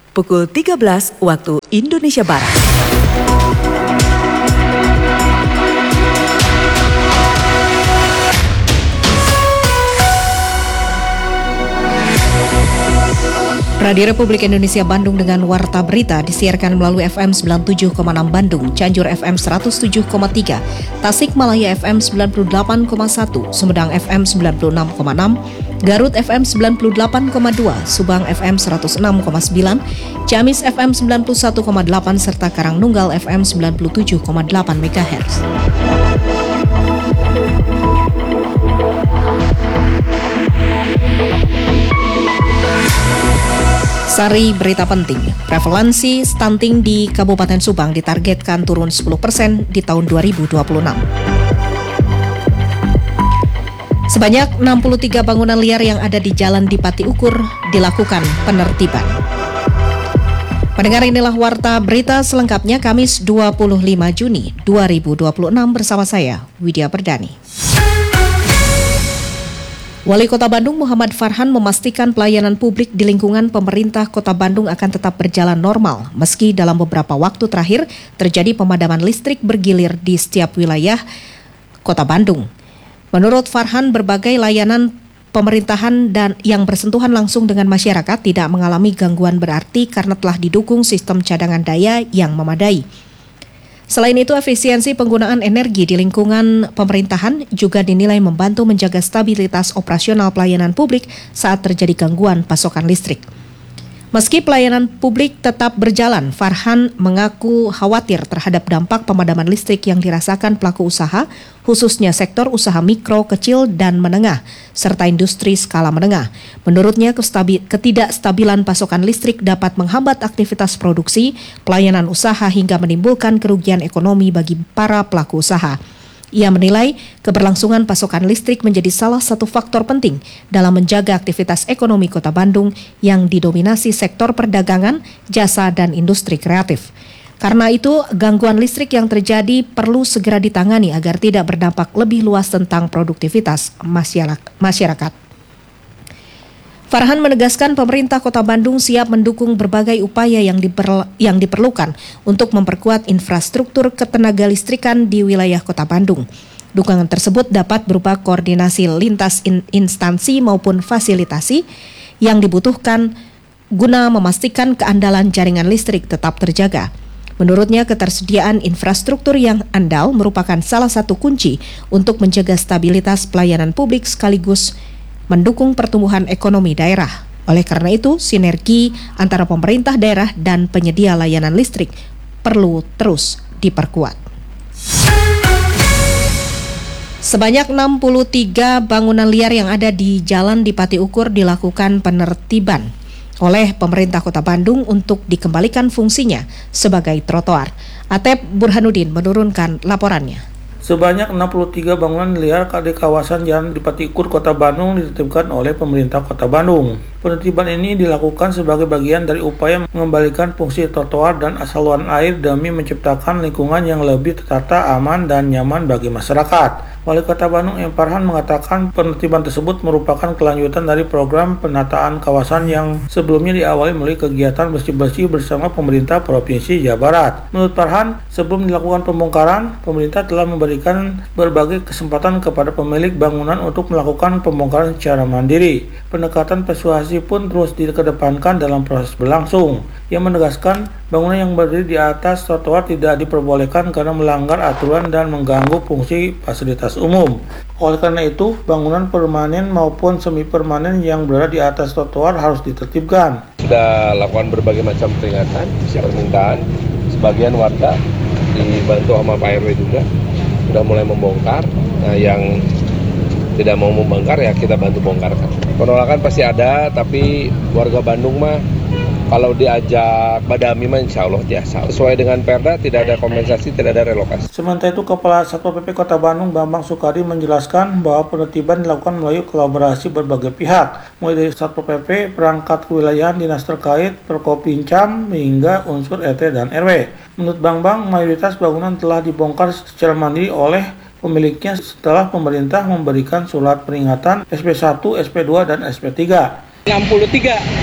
pukul 13 waktu Indonesia Barat. Radio Republik Indonesia Bandung dengan Warta Berita disiarkan melalui FM 97,6 Bandung, Cianjur FM 107,3, Tasikmalaya FM 98,1, Sumedang FM 96,6, Garut FM 98,2, Subang FM 106,9, Ciamis FM 91,8, serta Karangnunggal FM 97,8 MHz. Sari berita penting, prevalensi stunting di Kabupaten Subang ditargetkan turun 10% di tahun 2026. Sebanyak 63 bangunan liar yang ada di Jalan Dipati Ukur dilakukan penertiban. Pendengar, inilah Warta Berita selengkapnya Kamis 25 Juni 2026 bersama saya, Widya Perdani. Wali Kota Bandung Muhammad Farhan memastikan pelayanan publik di lingkungan pemerintah Kota Bandung akan tetap berjalan normal meski dalam beberapa waktu terakhir terjadi pemadaman listrik bergilir di setiap wilayah Kota Bandung. Menurut Farhan, berbagai layanan pemerintahan dan yang bersentuhan langsung dengan masyarakat tidak mengalami gangguan berarti karena telah didukung sistem cadangan daya yang memadai. Selain itu, efisiensi penggunaan energi di lingkungan pemerintahan juga dinilai membantu menjaga stabilitas operasional pelayanan publik saat terjadi gangguan pasokan listrik. Meski pelayanan publik tetap berjalan, Farhan mengaku khawatir terhadap dampak pemadaman listrik yang dirasakan pelaku usaha, khususnya sektor usaha mikro, kecil, dan menengah, serta industri skala menengah. Menurutnya, ketidakstabilan pasokan listrik dapat menghambat aktivitas produksi, pelayanan usaha hingga menimbulkan kerugian ekonomi bagi para pelaku usaha. Ia menilai keberlangsungan pasokan listrik menjadi salah satu faktor penting dalam menjaga aktivitas ekonomi Kota Bandung yang didominasi sektor perdagangan, jasa, dan industri kreatif. Karena itu, gangguan listrik yang terjadi perlu segera ditangani agar tidak berdampak lebih luas tentang produktivitas masyarakat. Farhan menegaskan pemerintah Kota Bandung siap mendukung berbagai upaya yang diperlukan untuk memperkuat infrastruktur ketenaga listrikan di wilayah Kota Bandung. Dukungan tersebut dapat berupa koordinasi lintas instansi maupun fasilitasi yang dibutuhkan guna memastikan keandalan jaringan listrik tetap terjaga. Menurutnya, ketersediaan infrastruktur yang andal merupakan salah satu kunci untuk menjaga stabilitas pelayanan publik sekaligus mendukung pertumbuhan ekonomi daerah. Oleh karena itu, sinergi antara pemerintah daerah dan penyedia layanan listrik perlu terus diperkuat. Sebanyak 63 bangunan liar yang ada di Jalan Dipati Ukur dilakukan penertiban oleh pemerintah Kota Bandung untuk dikembalikan fungsinya sebagai trotoar. Atep Burhanuddin menurunkan laporannya. Sebanyak 63 bangunan liar di kawasan Jalan Dipati Ukur, Kota Bandung ditertibkan oleh pemerintah Kota Bandung. Penertiban ini dilakukan sebagai bagian dari upaya mengembalikan fungsi trotoar dan saluran air demi menciptakan lingkungan yang lebih tertata, aman, dan nyaman bagi masyarakat. Wali Kota Bandung M. Farhan mengatakan penertiban tersebut merupakan kelanjutan dari program penataan kawasan yang sebelumnya diawali melalui kegiatan bersih-bersih bersama pemerintah Provinsi Jawa Barat. Menurut Farhan, sebelum dilakukan pembongkaran, pemerintah telah memberikan berbagai kesempatan kepada pemilik bangunan untuk melakukan pembongkaran secara mandiri. Pendekatan persuasi pun terus dikedepankan dalam proses berlangsung. Ia menegaskan bangunan yang berdiri di atas trotoar tidak diperbolehkan karena melanggar aturan dan mengganggu fungsi fasilitas umum. Oleh karena itu, bangunan permanen maupun semi permanen yang berada di atas trotoar harus ditertibkan. Sudah lakukan berbagai macam peringatan, permintaan. Sebagian warga dibantu sama Pak RW juga sudah mulai membongkar. Nah, yang tidak mau membongkar ya kita bantu bongkarkan. Penolakan pasti ada, tapi warga Bandung mah kalau diajak badami mah insya Allah biasa. Sesuai dengan Perda tidak ada kompensasi, tidak ada relokasi. Sementara itu, Kepala Satpol PP Kota Bandung Bambang Sukadi menjelaskan bahwa penertiban dilakukan melalui kolaborasi berbagai pihak, mulai dari Satpol PP, perangkat kewilayahan, dinas terkait, Perkopincam, hingga unsur RT dan RW. Menurut Bambang, mayoritas bangunan telah dibongkar secara mandiri oleh pemiliknya setelah pemerintah memberikan surat peringatan SP1, SP2, dan SP3. 63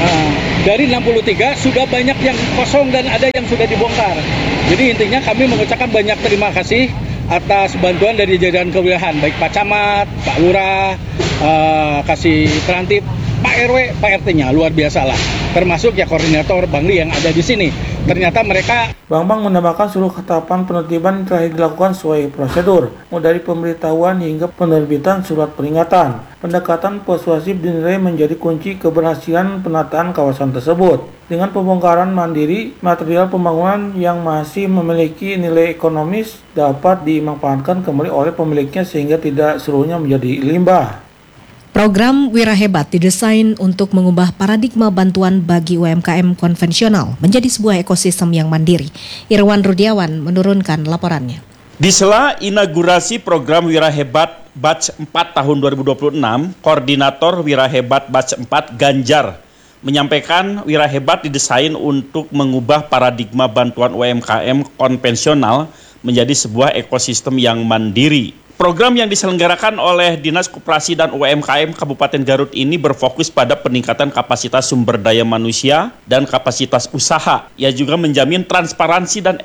Dari 63 sudah banyak yang kosong dan ada yang sudah dibongkar. Jadi intinya kami mengucapkan banyak terima kasih atas bantuan dari jajaran kewilayahan, baik Pak Camat, Pak Lurah, kasih terantip, Pak RW, Pak RT-nya luar biasa lah. Termasuk ya koordinator Bangli yang ada di sini. Ternyata mereka Bang menambahkan seluruh tahapan penertiban telah dilakukan sesuai prosedur, mulai dari pemberitahuan hingga penerbitan surat peringatan. Pendekatan persuasif dinilai menjadi kunci keberhasilan penataan kawasan tersebut. Dengan pembongkaran mandiri, material pembangunan yang masih memiliki nilai ekonomis dapat dimanfaatkan kembali oleh pemiliknya sehingga tidak seluruhnya menjadi limbah. Program Wira Hebat didesain untuk mengubah paradigma bantuan bagi UMKM konvensional menjadi sebuah ekosistem yang mandiri. Irwan Rudiawan menurunkan laporannya. Di sela inaugurasi program Wira Hebat Batch 4 tahun 2026, Koordinator Wira Hebat Batch 4 Ganjar menyampaikan Wira Hebat didesain untuk mengubah paradigma bantuan UMKM konvensional menjadi sebuah ekosistem yang mandiri. Program yang diselenggarakan oleh Dinas Koperasi dan UMKM Kabupaten Garut ini berfokus pada peningkatan kapasitas sumber daya manusia dan kapasitas usaha. Ia juga menjamin transparansi dan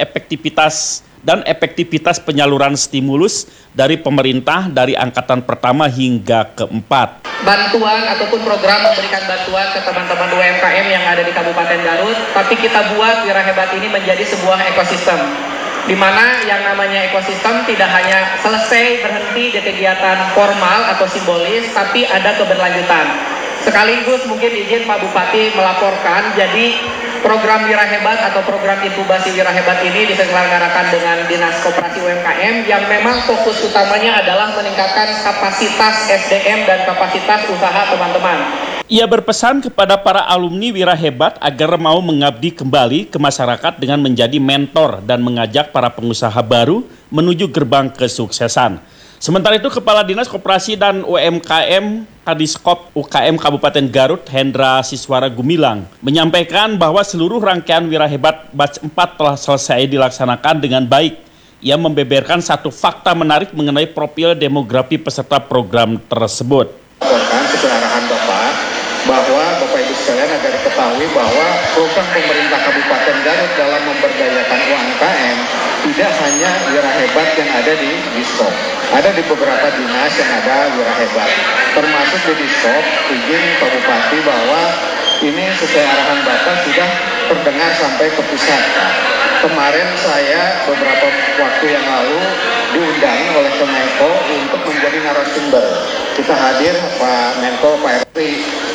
efektivitas penyaluran stimulus dari pemerintah dari angkatan pertama hingga keempat. Bantuan ataupun program memberikan bantuan ke teman-teman UMKM yang ada di Kabupaten Garut, tapi kita buat Wira Hebat ini menjadi sebuah ekosistem. Di mana yang namanya ekosistem tidak hanya selesai berhenti di kegiatan formal atau simbolis, tapi ada keberlanjutan. Sekaligus mungkin izin Pak Bupati melaporkan, jadi program Wira Hebat atau program inkubasi Wira Hebat ini diselenggarakan dengan Dinas Koperasi UMKM yang memang fokus utamanya adalah meningkatkan kapasitas SDM dan kapasitas usaha teman-teman. Ia berpesan kepada para alumni Wira Hebat agar mau mengabdi kembali ke masyarakat dengan menjadi mentor dan mengajak para pengusaha baru menuju gerbang kesuksesan. Sementara itu, Kepala Dinas Koperasi dan UMKM Kadiskop UKM Kabupaten Garut, Hendra Siswara Gumilang, menyampaikan bahwa seluruh rangkaian Wira Hebat Batch 4 telah selesai dilaksanakan dengan baik. Ia membeberkan satu fakta menarik mengenai profil demografi peserta program tersebut. Sesuai arahan Bapak, bahwa Bapak Ibu sekalian agar diketahui bahwa program pemerintah Kabupaten Garut dalam memberdayakan UMKM tidak hanya Wira Hebat yang ada di Diskop. Ada di beberapa dinas yang ada Wira Hebat. Termasuk di Diskop, izin Pak Bupati bahwa ini sesuai arahan Bapak sudah terdengar sampai ke pusat. Kemarin saya beberapa waktu yang lalu diundang oleh Kemenko untuk menjadi narasumber. Kita hadir Pak Menko, Pak RT,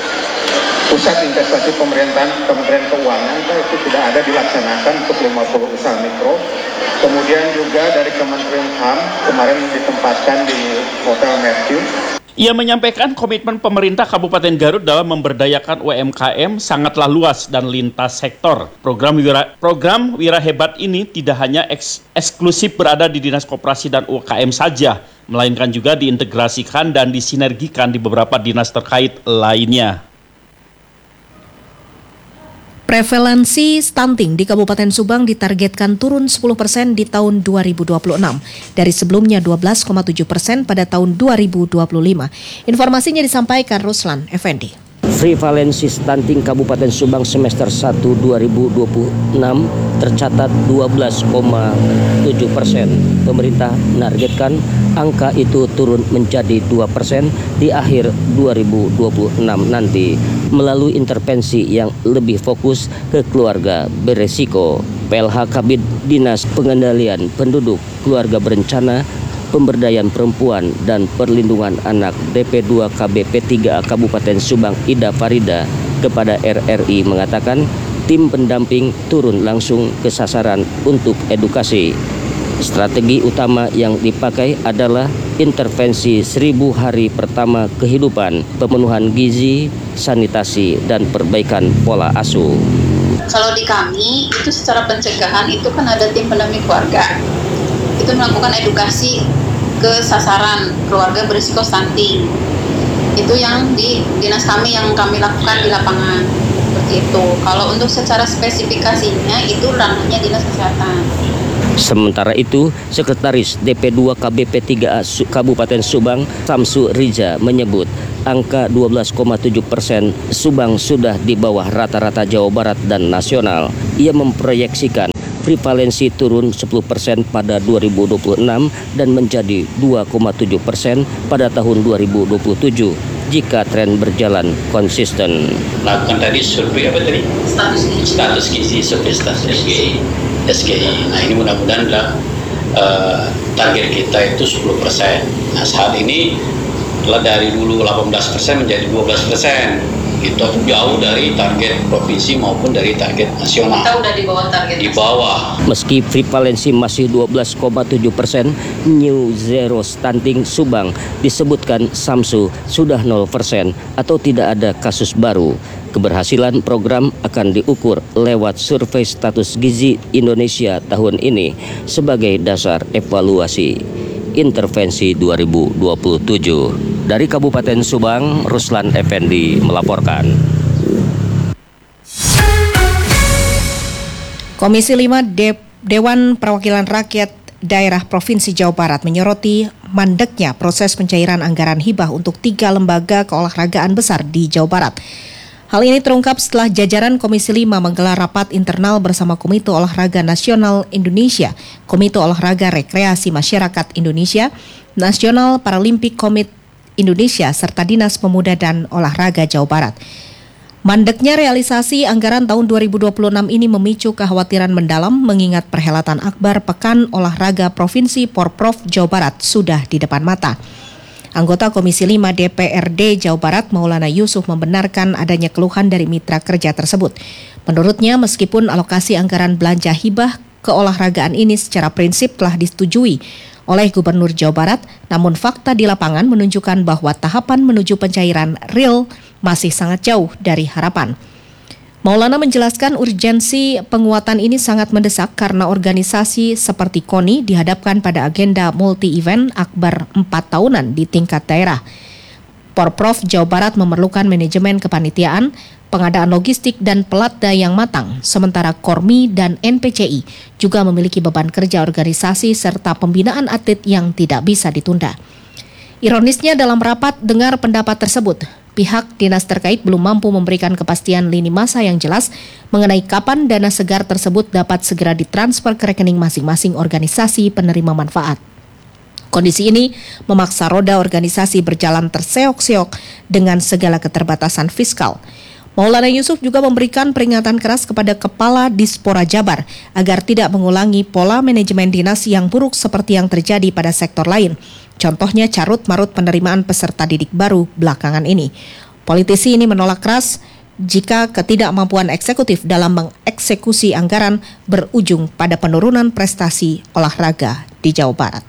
Pusat Investasi Pemerintahan Kementerian Keuangan itu tidak ada dilaksanakan untuk 50 usaha mikro. Kemudian juga dari Kementerian HAM kemarin ditempatkan di Hotel Mercure. Ia menyampaikan komitmen pemerintah Kabupaten Garut dalam memberdayakan UMKM sangatlah luas dan lintas sektor. Program Wira Hebat ini tidak hanya eksklusif berada di Dinas Koperasi dan UKM saja, melainkan juga diintegrasikan dan disinergikan di beberapa dinas terkait lainnya. Prevalensi stunting di Kabupaten Subang ditargetkan turun 10% di tahun 2026 dari sebelumnya 12,7% pada tahun 2025. Informasinya disampaikan Ruslan Effendi. Prevalensi stunting Kabupaten Subang semester 1 2026 tercatat 12,7%. Pemerintah menargetkan angka itu turun menjadi 2% di akhir 2026 nanti melalui intervensi yang lebih fokus ke keluarga beresiko. PLH Kabid Dinas Pengendalian Penduduk, Keluarga Berencana, Pemberdayaan Perempuan dan Perlindungan Anak DP2 KBP 3A Kabupaten Subang Ida Farida kepada RRI mengatakan tim pendamping turun langsung ke sasaran untuk edukasi. Strategi utama yang dipakai adalah intervensi 1000 hari pertama kehidupan, pemenuhan gizi, sanitasi, dan perbaikan pola asuh. Kalau di kami itu secara pencegahan itu kan ada tim pendamping keluarga. Itu melakukan edukasi ke sasaran keluarga berisiko stunting. Itu yang di dinas kami yang kami lakukan di lapangan. Seperti itu. Kalau untuk secara spesifikasinya itu ranahnya dinas kesehatan. Sementara itu, Sekretaris DP2 KBP3A Kabupaten Subang, Samsu Riza menyebut angka 12,7% Subang sudah di bawah rata-rata Jawa Barat dan nasional. Ia memproyeksikan prevalensi turun 10% pada 2026 dan menjadi 2,7% pada tahun 2027 jika tren berjalan konsisten. Lakukan tadi survei apa tadi? Status gizi, survei status SGI. Nah ini mudah-mudahan target kita itu 10%. Nah saat ini telah dari dulu 18% menjadi 12%. Itu jauh dari target provinsi maupun dari target nasional. Kita udah di bawah target. Di bawah. Meski prevalensi masih 12,7%, New Zero Stunting Subang disebutkan Samsu sudah 0% atau tidak ada kasus baru. Keberhasilan program akan diukur lewat survei status gizi Indonesia tahun ini sebagai dasar evaluasi intervensi 2027. Dari Kabupaten Subang, Ruslan Effendi melaporkan. Komisi 5 Dewan Perwakilan Rakyat Daerah Provinsi Jawa Barat menyoroti mandeknya proses pencairan anggaran hibah untuk 3 lembaga keolahragaan besar di Jawa Barat. Hal ini terungkap setelah jajaran Komisi 5 menggelar rapat internal bersama Komite Olahraga Nasional Indonesia, Komite Olahraga Rekreasi Masyarakat Indonesia, National Paralympic Committee Indonesia, serta Dinas Pemuda dan Olahraga Jawa Barat. Mandeknya realisasi anggaran tahun 2026 ini memicu kekhawatiran mendalam mengingat perhelatan akbar Pekan Olahraga Provinsi Porprov Jawa Barat sudah di depan mata. Anggota Komisi 5 DPRD Jawa Barat Maulana Yusuf membenarkan adanya keluhan dari mitra kerja tersebut. Menurutnya, meskipun alokasi anggaran belanja hibah keolahragaan ini secara prinsip telah disetujui oleh Gubernur Jawa Barat, namun fakta di lapangan menunjukkan bahwa tahapan menuju pencairan real masih sangat jauh dari harapan. Maulana menjelaskan urgensi penguatan ini sangat mendesak karena organisasi seperti KONI dihadapkan pada agenda multi-event akbar 4 tahunan di tingkat daerah. Porprov Jawa Barat memerlukan manajemen kepanitiaan, pengadaan logistik dan pelatda yang matang, sementara Kormi dan NPCI juga memiliki beban kerja organisasi serta pembinaan atlet yang tidak bisa ditunda. Ironisnya dalam rapat dengar pendapat tersebut, pihak dinas terkait belum mampu memberikan kepastian lini masa yang jelas mengenai kapan dana segar tersebut dapat segera ditransfer ke rekening masing-masing organisasi penerima manfaat. Kondisi ini memaksa roda organisasi berjalan terseok-seok dengan segala keterbatasan fiskal. Maulana Yusuf juga memberikan peringatan keras kepada Kepala Dispora Jabar agar tidak mengulangi pola manajemen dinas yang buruk seperti yang terjadi pada sektor lain. Contohnya carut-marut penerimaan peserta didik baru belakangan ini. Politisi ini menolak keras jika ketidakmampuan eksekutif dalam mengeksekusi anggaran berujung pada penurunan prestasi olahraga di Jawa Barat.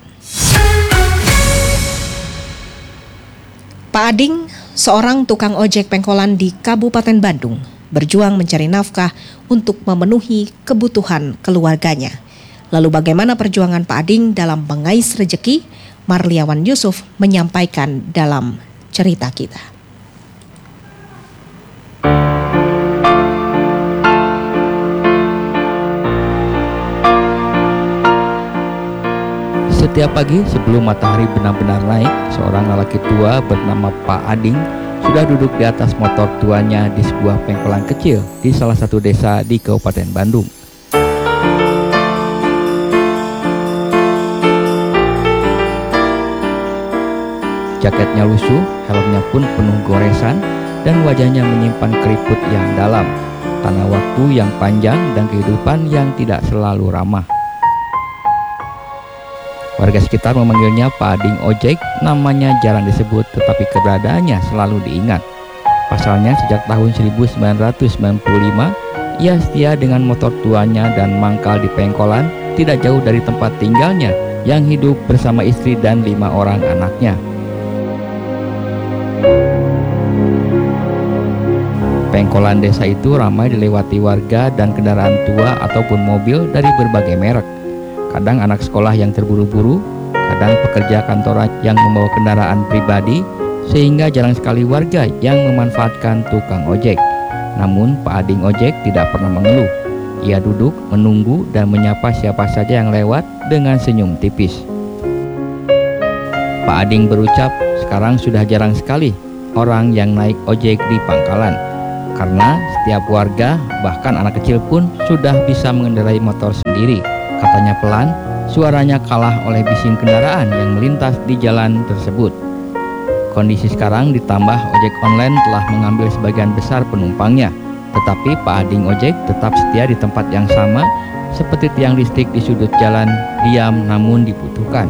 Pak Ading, seorang tukang ojek pengkolan di Kabupaten Bandung, berjuang mencari nafkah untuk memenuhi kebutuhan keluarganya. Lalu bagaimana perjuangan Pak Ading dalam mengais rejeki? Marliawan Yusuf menyampaikan dalam cerita kita. Setiap pagi sebelum matahari benar-benar naik, seorang lelaki tua bernama Pak Ading sudah duduk di atas motor tuanya di sebuah pengkolan kecil di salah satu desa di Kabupaten Bandung. Jaketnya lusuh, helmnya pun penuh goresan, dan wajahnya menyimpan keriput yang dalam, tanah waktu yang panjang dan kehidupan yang tidak selalu ramah. Warga sekitar memanggilnya Pak Ading Ojek, namanya jarang disebut tetapi keberadaannya selalu diingat. Pasalnya sejak tahun 1995, ia setia dengan motor tuanya dan mangkal di pengkolan tidak jauh dari tempat tinggalnya yang hidup bersama istri dan 5 orang anaknya. Pengkolan desa itu ramai dilewati warga dan kendaraan tua ataupun mobil dari berbagai merek. Kadang anak sekolah yang terburu-buru, kadang pekerja kantoran yang membawa kendaraan pribadi, sehingga jarang sekali warga yang memanfaatkan tukang ojek. Namun Pak Ading Ojek tidak pernah mengeluh. Ia duduk, menunggu, dan menyapa siapa saja yang lewat dengan senyum tipis. Pak Ading berucap, sekarang sudah jarang sekali orang yang naik ojek di pangkalan. Karena setiap warga, bahkan anak kecil pun sudah bisa mengendarai motor sendiri. Katanya pelan, suaranya kalah oleh bising kendaraan yang melintas di jalan tersebut. Kondisi sekarang ditambah ojek online telah mengambil sebagian besar penumpangnya. Tetapi Pak Ading ojek tetap setia di tempat yang sama, seperti tiang listrik di sudut jalan, diam namun dibutuhkan.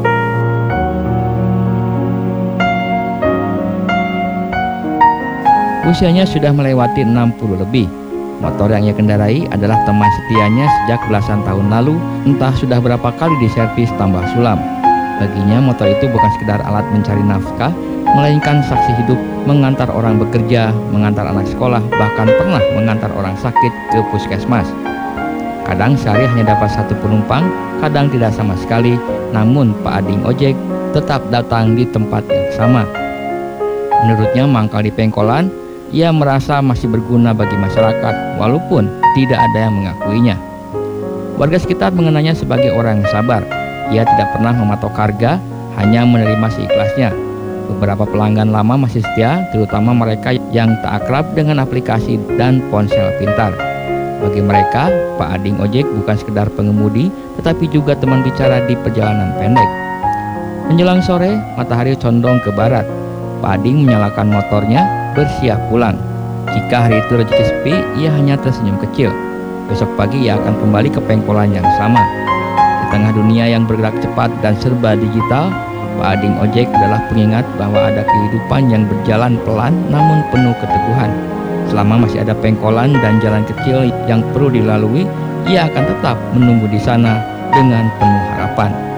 Usianya sudah melewati 60 lebih. Motor yang ia kendarai adalah teman setianya sejak belasan tahun lalu, entah sudah berapa kali diservis tambah sulam. Baginya motor itu bukan sekedar alat mencari nafkah, melainkan saksi hidup mengantar orang bekerja, mengantar anak sekolah, bahkan pernah mengantar orang sakit ke puskesmas. Kadang sehari hanya dapat satu penumpang, kadang tidak sama sekali, namun Pak Ading ojek tetap datang di tempat yang sama. Menurutnya mangkal di pengkolan, ia merasa masih berguna bagi masyarakat walaupun tidak ada yang mengakuinya. Warga sekitar mengenanya sebagai orang yang sabar. Ia tidak pernah mematok harga, hanya menerima seikhlasnya. Beberapa pelanggan lama masih setia, terutama mereka yang tak akrab dengan aplikasi dan ponsel pintar. Bagi mereka, Pak Ading ojek bukan sekedar pengemudi, tetapi juga teman bicara di perjalanan pendek. Menjelang sore, matahari condong ke barat. Pak Ading menyalakan motornya, bersiap pulang. Jika hari itu rezeki sepi, ia hanya tersenyum kecil. Besok pagi ia akan kembali ke pengkolan yang sama. Di tengah dunia yang bergerak cepat dan serba digital, Pak Ading ojek adalah pengingat bahwa ada kehidupan yang berjalan pelan namun penuh keteguhan. Selama masih ada pengkolan dan jalan kecil yang perlu dilalui, ia akan tetap menunggu di sana dengan penuh harapan.